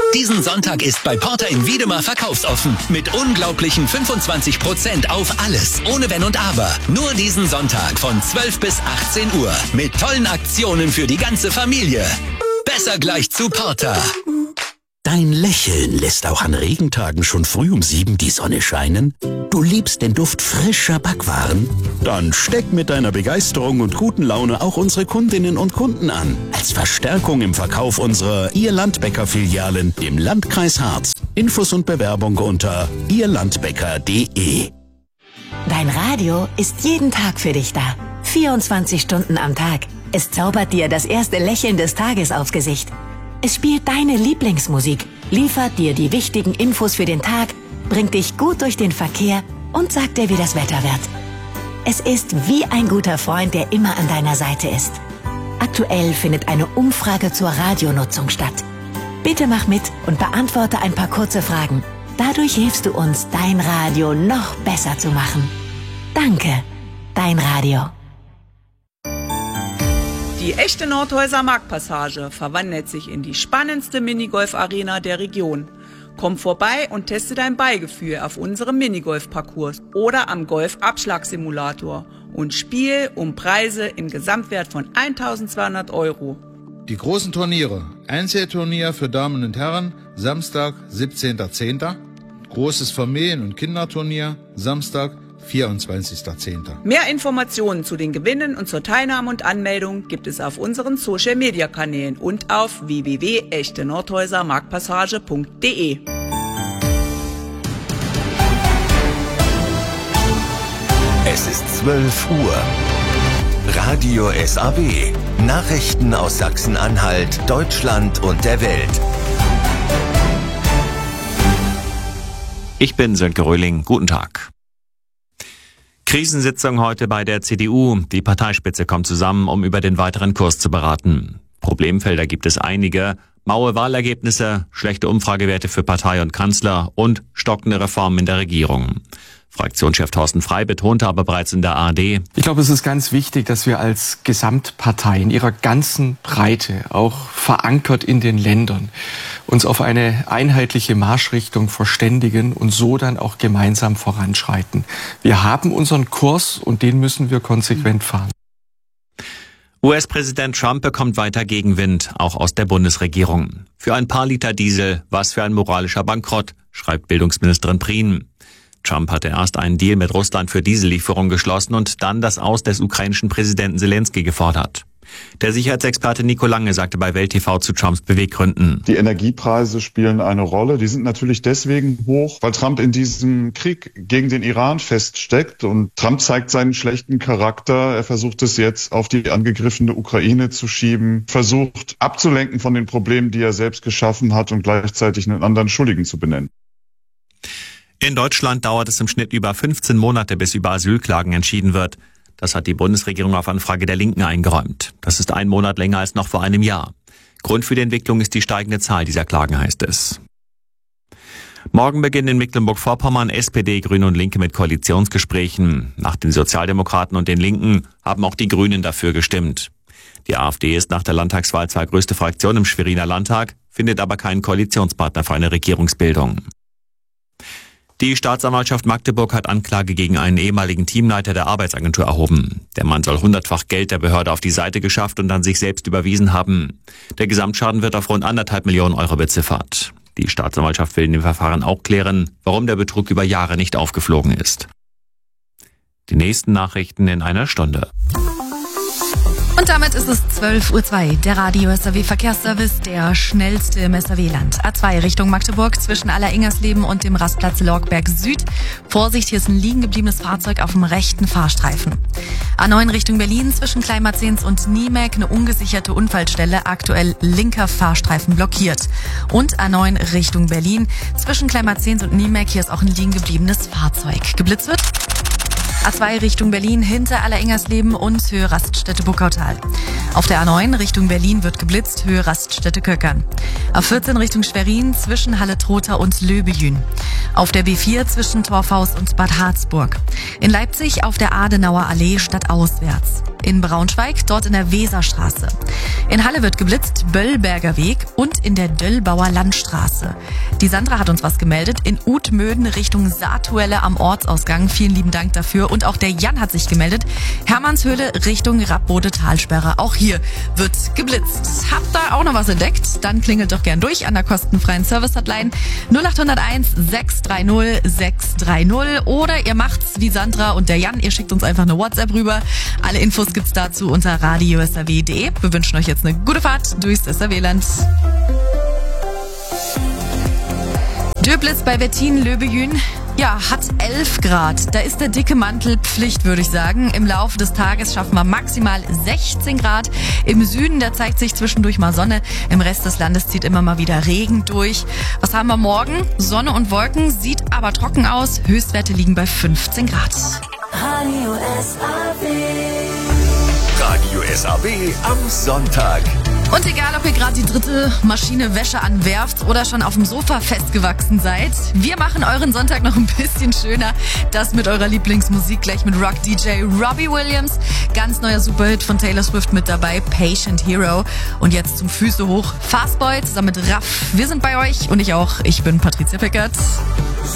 Diesen Sonntag ist bei Porter in Wiedemar verkaufsoffen. Mit unglaublichen 25% auf alles. Ohne Wenn und Aber. Nur diesen Sonntag von 12 bis 18 Uhr. Mit tollen Aktionen für die ganze Familie. Besser gleich zu Porter. Dein Lächeln lässt auch an Regentagen schon früh um 7 die Sonne scheinen? Du liebst den Duft frischer Backwaren? Dann steck mit deiner Begeisterung und guten Laune auch unsere Kundinnen und Kunden an. Als Verstärkung im Verkauf unserer Ihr Landbäcker-Filialen im Landkreis Harz. Infos und Bewerbung unter ihrlandbäcker.de. Dein Radio ist jeden Tag für dich da. 24 Stunden am Tag. Es zaubert dir das erste Lächeln des Tages aufs Gesicht. Es spielt deine Lieblingsmusik, liefert dir die wichtigen Infos für den Tag, bringt dich gut durch den Verkehr und sagt dir, wie das Wetter wird. Es ist wie ein guter Freund, der immer an deiner Seite ist. Aktuell findet eine Umfrage zur Radionutzung statt. Bitte mach mit und beantworte ein paar kurze Fragen. Dadurch hilfst du uns, dein Radio noch besser zu machen. Danke, dein Radio. Die echte Nordhäuser Marktpassage verwandelt sich in die spannendste Minigolf-Arena der Region. Komm vorbei und teste dein Ballgefühl auf unserem Minigolf-Parcours oder am Golf-Abschlagssimulator und spiel um Preise im Gesamtwert von 1.200 €. Die großen Turniere. Einzelturnier für Damen und Herren, Samstag, 17.10. Großes Familien- und Kinderturnier, Samstag, 24.10. Mehr Informationen zu den Gewinnen und zur Teilnahme und Anmeldung gibt es auf unseren Social-Media-Kanälen und auf www.echtenordhäusermarktpassage.de. Es ist 12 Uhr. Radio SAW. Nachrichten aus Sachsen-Anhalt, Deutschland und der Welt. Ich bin Sönke Röhling. Guten Tag. Krisensitzung heute bei der CDU. Die Parteispitze kommt zusammen, um über den weiteren Kurs zu beraten. Problemfelder gibt es einige. Maue Wahlergebnisse, schlechte Umfragewerte für Partei und Kanzler und stockende Reformen in der Regierung. Fraktionschef Thorsten Frey betonte aber bereits in der ARD: Ich glaube, es ist ganz wichtig, dass wir als Gesamtpartei in ihrer ganzen Breite, auch verankert in den Ländern, uns auf eine einheitliche Marschrichtung verständigen und so dann auch gemeinsam voranschreiten. Wir haben unseren Kurs und den müssen wir konsequent fahren. US-Präsident Trump bekommt weiter Gegenwind, auch aus der Bundesregierung. Für ein paar Liter Diesel, was für ein moralischer Bankrott, schreibt Bildungsministerin Prien. Trump hatte erst einen Deal mit Russland für Diesellieferungen geschlossen und dann das Aus des ukrainischen Präsidenten Zelensky gefordert. Der Sicherheitsexperte Nico Lange sagte bei Welt TV zu Trumps Beweggründen: Die Energiepreise spielen eine Rolle. Die sind natürlich deswegen hoch, weil Trump in diesem Krieg gegen den Iran feststeckt. Und Trump zeigt seinen schlechten Charakter. Er versucht es jetzt auf die angegriffene Ukraine zu schieben, versucht abzulenken von den Problemen, die er selbst geschaffen hat und gleichzeitig einen anderen Schuldigen zu benennen. In Deutschland dauert es im Schnitt über 15 Monate, bis über Asylklagen entschieden wird. Das hat die Bundesregierung auf Anfrage der Linken eingeräumt. Das ist ein Monat länger als noch vor einem Jahr. Grund für die Entwicklung ist die steigende Zahl dieser Klagen, heißt es. Morgen beginnen in Mecklenburg-Vorpommern SPD, Grüne und Linke mit Koalitionsgesprächen. Nach den Sozialdemokraten und den Linken haben auch die Grünen dafür gestimmt. Die AfD ist nach der Landtagswahl zwar größte Fraktion im Schweriner Landtag, findet aber keinen Koalitionspartner für eine Regierungsbildung. Die Staatsanwaltschaft Magdeburg hat Anklage gegen einen ehemaligen Teamleiter der Arbeitsagentur erhoben. Der Mann soll 100-fach Geld der Behörde auf die Seite geschafft und an sich selbst überwiesen haben. Der Gesamtschaden wird auf rund 1,5 Millionen € beziffert. Die Staatsanwaltschaft will in dem Verfahren auch klären, warum der Betrug über Jahre nicht aufgeflogen ist. Die nächsten Nachrichten in einer Stunde. Und damit ist es 12:02 Uhr. Der Radio SAW Verkehrsservice, der schnellste im SAW-Land. A2 Richtung Magdeburg zwischen Alleringers-Leben und dem Rastplatz Lorgberg Süd. Vorsicht, hier ist ein liegen gebliebenes Fahrzeug auf dem rechten Fahrstreifen. A9 Richtung Berlin zwischen Kleinmarzens und Niemek eine ungesicherte Unfallstelle. Aktuell linker Fahrstreifen blockiert. Und A9 Richtung Berlin zwischen Kleinmarzens und Niemek. Hier ist auch ein liegen gebliebenes Fahrzeug. Geblitzt wird A2 Richtung Berlin hinter Alleringersleben und Höhe Raststätte Buckautal. Auf der A9 Richtung Berlin wird geblitzt, Höhe Raststätte Köckern. A14 Richtung Schwerin zwischen Halle-Trotha und Löbejün. Auf der B4 zwischen Torfhaus und Bad Harzburg. In Leipzig auf der Adenauer Allee stadtauswärts. In Braunschweig, dort in der Weserstraße. In Halle wird geblitzt, Böllberger Weg und in der Döllbauer Landstraße. Die Sandra hat uns was gemeldet, in Utmöden Richtung Saatuelle am Ortsausgang. Vielen lieben Dank dafür. Und auch der Jan hat sich gemeldet. Hermannshöhle Richtung Rappbode-Talsperre. Auch hier wird geblitzt. Habt ihr auch noch was entdeckt? Dann klingelt doch gern durch an der kostenfreien Service-Hotline 0801 630 630. Oder ihr macht's wie Sandra und der Jan. Ihr schickt uns einfach eine WhatsApp rüber. Alle Infos gibt's dazu unter radio.saw.de. Wir wünschen euch jetzt eine gute Fahrt durchs SAW-Land. Döblitz bei Wettin-Löbejün. Ja, hat 11 Grad. Da ist der dicke Mantel Pflicht, würde ich sagen. Im Laufe des Tages schaffen wir maximal 16 Grad. Im Süden, da zeigt sich zwischendurch mal Sonne. Im Rest des Landes zieht immer mal wieder Regen durch. Was haben wir morgen? Sonne und Wolken, sieht aber trocken aus. Höchstwerte liegen bei 15 Grad. Radio SAW. Radio SAW am Sonntag. Und egal, ob ihr gerade die dritte Maschine Wäsche anwerft oder schon auf dem Sofa festgewachsen seid, wir machen euren Sonntag noch ein bisschen schöner. Das mit eurer Lieblingsmusik, gleich mit Rock-DJ Robbie Williams. Ganz neuer Superhit von Taylor Swift mit dabei, Patient Hero. Und jetzt zum Füße hoch, Fastboy zusammen mit Raff. Wir sind bei euch und ich auch. Ich bin Patricia Pickert.